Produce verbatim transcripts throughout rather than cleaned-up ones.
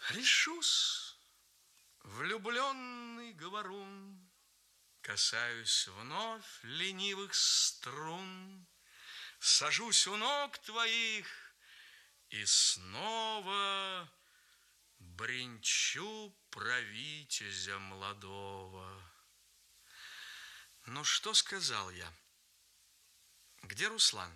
Решусь, влюбленный говорун, касаюсь вновь ленивых струн, сажусь у ног твоих и снова бренчу про витязя молодого. Ну, что сказал я? Где Руслан?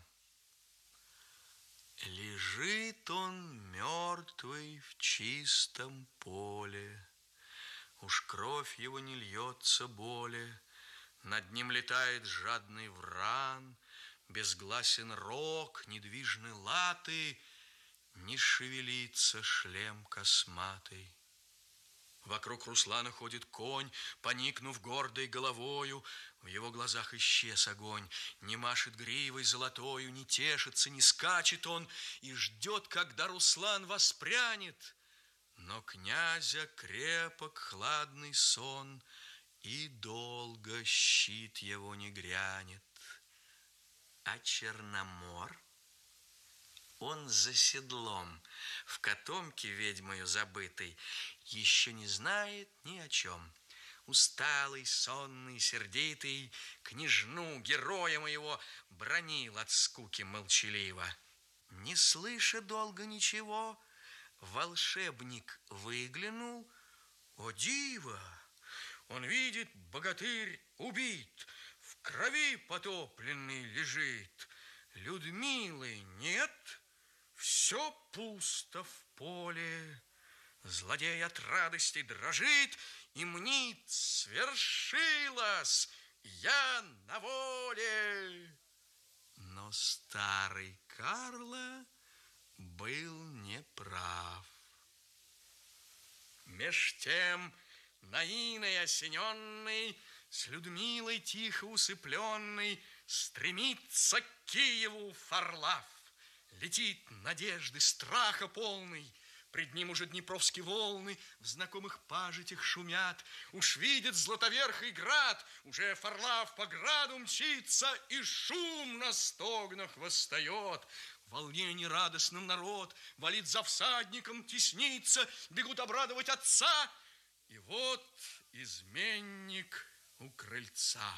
Лежит он мертвый в чистом поле. Уж кровь его не льется более. Над ним летает жадный вран, безгласен рог, недвижны латы, не шевелится шлем косматый. Вокруг Руслана ходит конь, поникнув гордой головою. В его глазах исчез огонь, не машет гривой золотою, не тешится, не скачет он и ждет, когда Руслан воспрянет. Но князя крепок хладный сон, и долго щит его не грянет. А Черномор, он за седлом, в котомке ведьмою забытой, еще не знает ни о чем. Усталый, сонный, сердитый, княжну, героя моего, бранил от скуки молчаливо. Не слыша долго ничего, волшебник выглянул. О диво! Он видит, богатырь убит, в крови потопленный лежит. Людмилы нет, все пусто в поле. Злодей от радости дрожит и мнит: свершилось, я на воле. Но старый Карло был неправ. Меж тем Наиной осененный, с Людмилой тихо усыпленный, стремится к Киеву Фарлав. Летит надежды, страха полный. Пред ним уже днепровские волны в знакомых пажитях шумят. Уж видит златоверхий град, уже Фарлав по граду мчится, и шум на стогнах восстает. В волнении радостным народ валит за всадником, теснится, бегут обрадовать отца. И вот изменник у крыльца.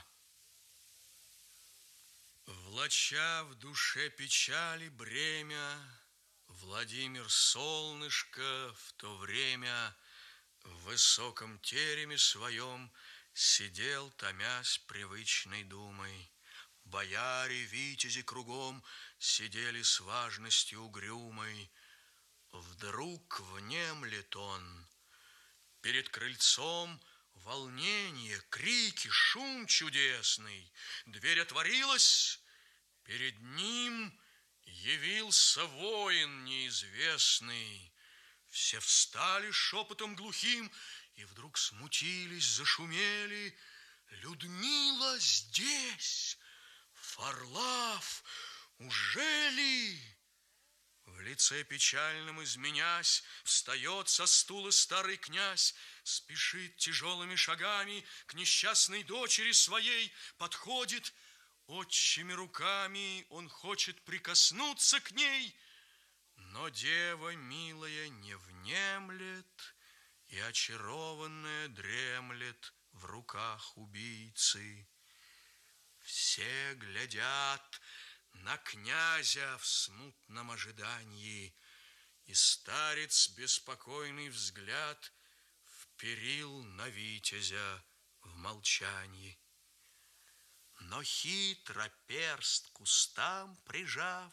Влача в душе печали бремя, Владимир Солнышко в то время в высоком тереме своем сидел, томясь привычной думой. Бояре, витязи кругом сидели с важностью угрюмой. Вдруг внемлет он. Перед крыльцом волнение, крики, шум чудесный. Дверь отворилась, перед ним явился воин неизвестный. Все встали шепотом глухим и вдруг смутились, зашумели. Людмила здесь! Фарлав! Ужели? В лице печальном изменясь, встает со стула старый князь, спешит тяжелыми шагами к несчастной дочери своей, подходит. Отчими руками он хочет прикоснуться к ней, но дева милая не внемлет и очарованная дремлет в руках убийцы. Все глядят на князя в смутном ожидании, и старец беспокойный взгляд вперил на витязя в молчании. Но хитро перст к кустам прижав: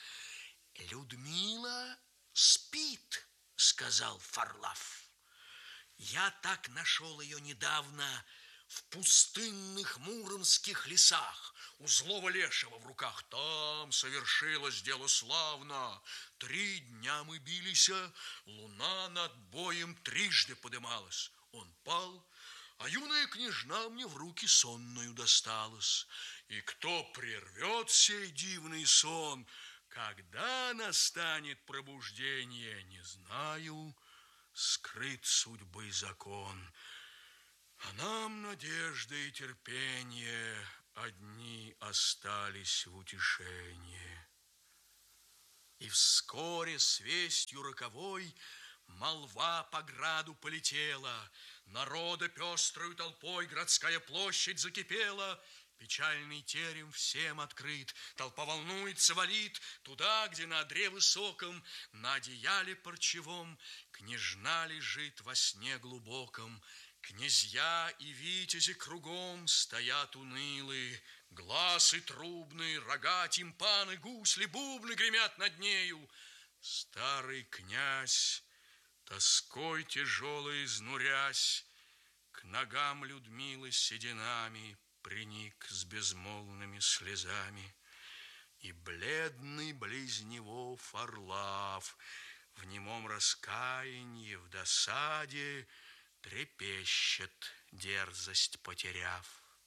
Людмила спит, сказал Фарлав. Я так нашел ее недавно в пустынных муромских лесах, у злого лешего в руках. Там совершилось дело славно. Три дня мы бились, луна над боем трижды подымалась. Он пал, а юная княжна мне в руки сонную досталась. И кто прервет сей дивный сон, когда настанет пробуждение, не знаю, скрыт судьбы закон. А нам надежда и терпение одни остались в утешение. И вскоре с вестью роковой Молва по граду полетела, народа пестрою толпой городская площадь закипела. Печальный терем всем открыт, толпа волнуется, валит туда, где на одре высоком, на одеяле парчевом, княжна лежит во сне глубоком. Князья и витязи кругом стоят унылые, гласы трубные, рога, тимпаны, гусли, бубны гремят над нею. Старый князь, тоской тяжелой изнурясь, к ногам Людмилы сединами приник с безмолвными слезами. И бледный близ него Варлав в немом раскаянии, в досаде трепещет, дерзость потеряв.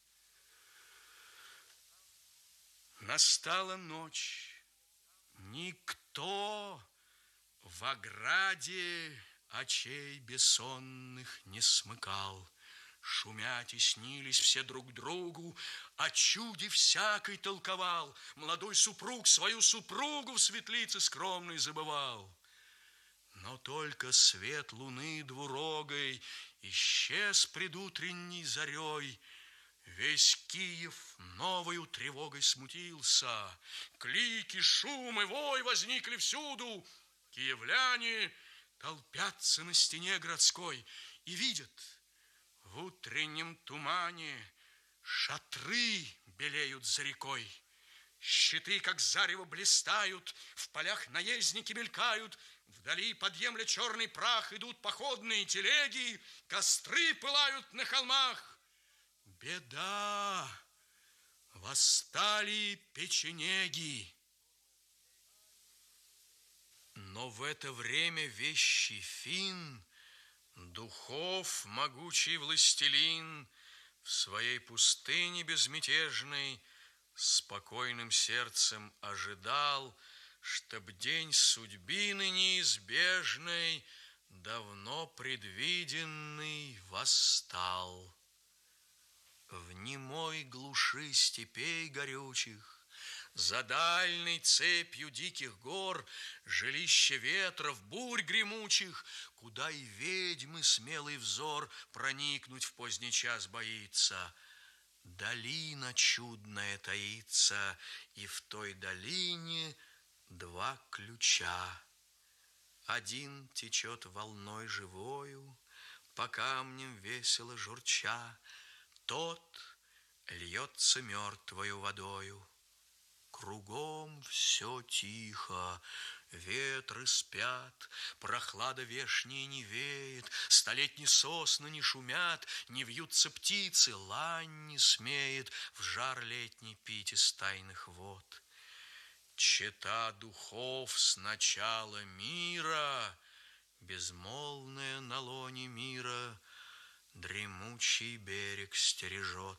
Настала ночь, никто в ограде очей бессонных не смыкал. Шумя теснились все друг к другу, о чуде всякой толковал. Молодой супруг свою супругу в светлице скромной забывал. Но только свет луны двурогой исчез предутренней зарей. Весь Киев новою тревогой смутился. Клики, шум и вой возникли всюду. Киевляне толпятся на стене городской и видят: в утреннем тумане шатры белеют за рекой. Щиты, как зарево, блистают, в полях наездники мелькают. Вдали, подъемля черный прах, идут походные телеги, костры пылают на холмах. Беда! Восстали печенеги. Но в это время вещий Фин, духов могучий властелин, в своей пустыне безмятежной спокойным сердцем ожидал, чтоб день судьбины неизбежной, давно предвиденный, восстал. В немой глуши степей горючих, за дальней цепью диких гор, жилище ветров, бурь гремучих, куда и ведьмы смелый взор проникнуть в поздний час боится. Долина чудная таится, и в той долине два ключа. Один течет волной живою, по камням весело журча, тот льется мертвою водою. Кругом все тихо, ветры спят, прохлада вешняя не веет, столетние сосны не шумят, не вьются птицы, лань не смеет в жар летний пить из тайных вод. Чета духов с начала мира, безмолвная на лоне мира, дремучий берег стережет.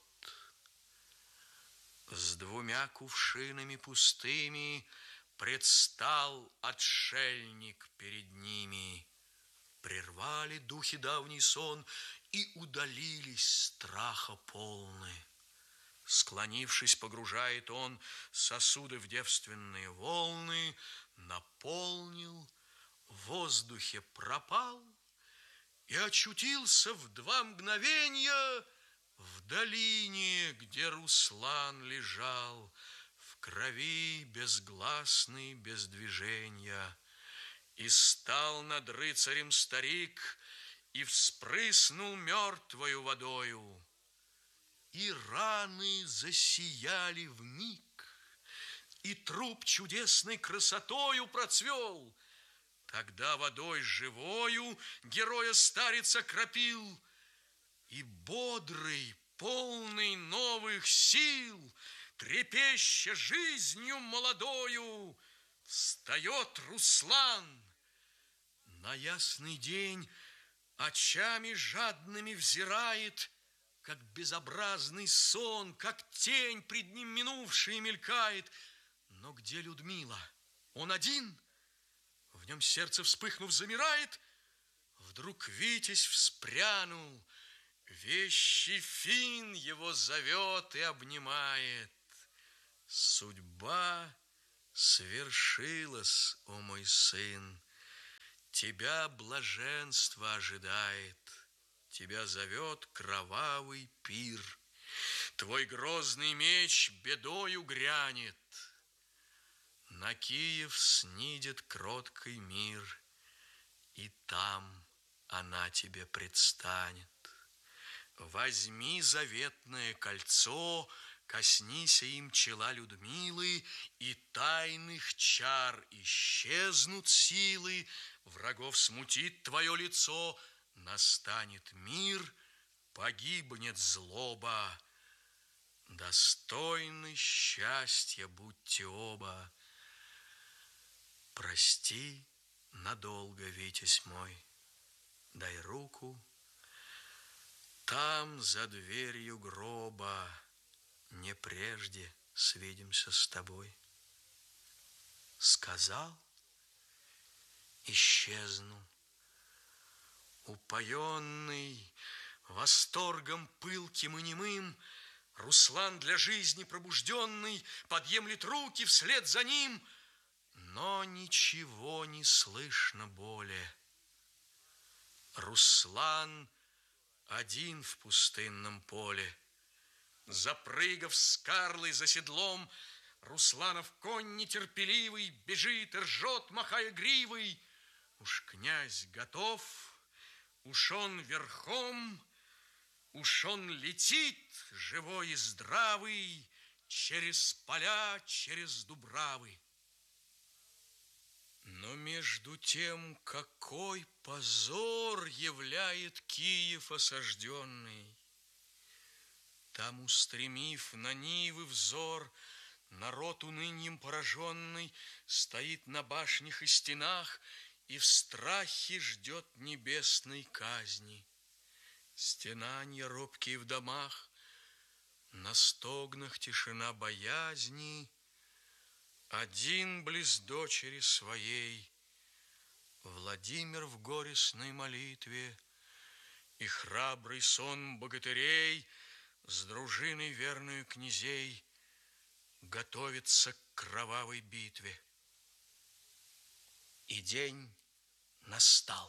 С двумя кувшинами пустыми предстал отшельник перед ними. Прервали духи давний сон и удалились страха полны. Склонившись, погружает он сосуды в девственные волны, наполнил, в воздухе пропал и очутился в два мгновенья в долине, где Руслан лежал, в крови безгласный, без движения. И стал над рыцарем старик, и вспрыснул мертвою водою. И раны засияли вмиг, и труп чудесной красотою процвел. Тогда водой живою героя старец окропил, и бодрый, полный новых сил, трепеща жизнью молодою, встает Руслан. На ясный день очами жадными взирает, как безобразный сон, как тень пред ним минувшая мелькает. Но где Людмила? Он один? В нем сердце, вспыхнув, замирает. Вдруг Витязь вспрянул, вещий Фин его зовет и обнимает. Судьба свершилась, о мой сын, Тебя блаженство ожидает, тебя зовет кровавый пир. Твой грозный меч бедою грянет, на Киев снидет кроткий мир, и там она тебе предстанет. Возьми заветное кольцо, коснися им чела Людмилы, и тайных чар исчезнут силы, врагов смутит твое лицо, настанет мир, погибнет злоба. Достойны счастья будьте оба. Прости надолго, Витязь мой, дай руку. Там, за дверью гроба, не прежде свидимся с тобой. Сказал, исчезнул, упоенный восторгом пылким и немым. Руслан для жизни пробужденный подъемлет руки вслед за ним, но ничего не слышно более. Руслан один в пустынном поле. Запрыгав с Карлой за седлом, Русланов конь нетерпеливый бежит и ржет, махая гривой. Уж князь готов, уж он верхом, уж он летит, живой и здравый, через поля, через дубравы. Но между тем какой позор являет Киев осажденный. Там, устремив на нивы взор, народ уныньем пораженный стоит на башнях и стенах и в страхе ждет небесной казни. Стенанья робкие в домах, на стогнах тишина боязни. Один близ дочери своей Владимир в горестной молитве, и храбрый сон богатырей с дружиной верную князей готовится к кровавой битве. И день настал.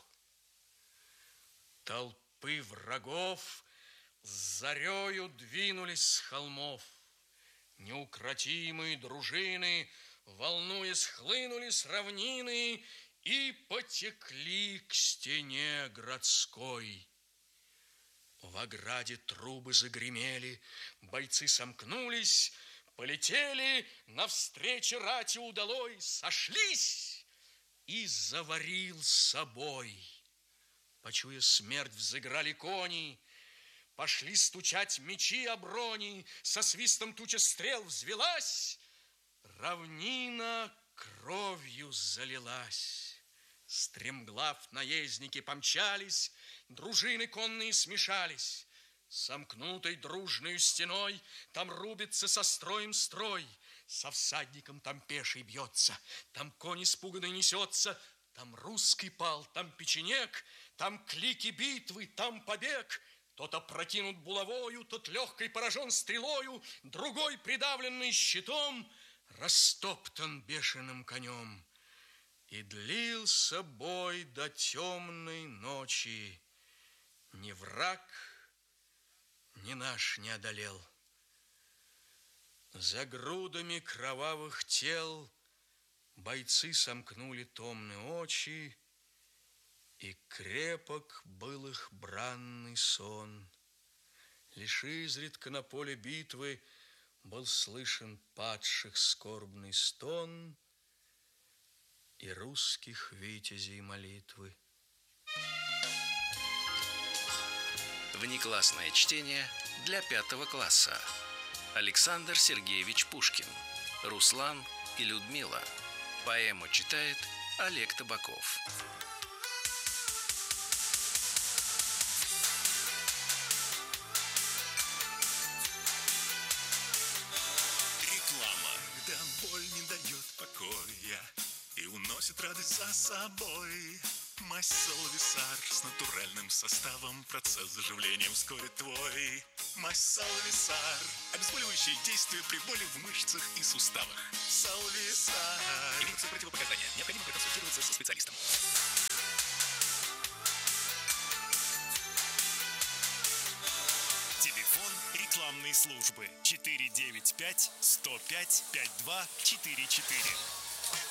Толпы врагов с зарею двинулись с холмов. Неукротимые дружины, волнуясь, хлынули с равнины и потекли к стене городской. В ограде трубы загремели, бойцы сомкнулись, полетели навстречу рати удалой, сошлись и заварил с собой. Почуя смерть, взыграли кони, пошли стучать мечи о брони, со свистом туча стрел взвелась, равнина кровью залилась. Стремглав наездники помчались, дружины конные смешались. Сомкнутой дружной стеной там рубится со строем строй, со всадником там пеший бьется, там конь испуганный несется, там русский пал, там печенек, там клики битвы, там побег. Тот опрокинут булавою, тот легкой поражен стрелою, другой, придавленный щитом, растоптан бешеным конем. И длился бой до темной ночи. Ни враг, ни наш не одолел. За грудами кровавых тел бойцы сомкнули томные очи, и крепок был их бранный сон. Лишь изредка на поле битвы был слышен падших скорбный стон и русских витязей молитвы. Внеклассное чтение для пятого класса. Александр Сергеевич Пушкин. Руслан и Людмила. Поэму читает Олег Табаков. Реклама, когда боль не дает покоя и уносит радость за собой. Мазь Салвисар с натуральным составом, процесс заживления ускорит твой. Мазь Салвисар, обезболивающее действие при боли в мышцах и суставах. Салвисар. Имеются противопоказания. Необходимо проконсультироваться со специалистом. Телефон рекламной службы четыре девять пять сто пять пять два четыре четыре.